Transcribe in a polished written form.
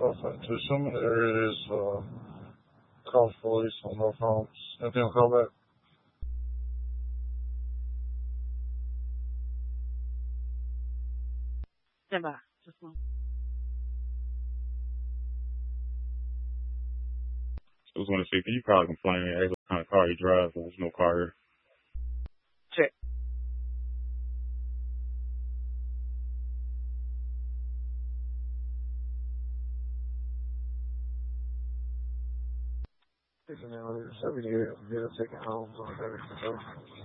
suspect to some areas, call police on no phones. Anything will call back? Stand by. Just one. I was going to say, can you probably complain and ask what kind of car he drives? There's no car here. Check. Taking out here, 78, get a ticket home, so I got it.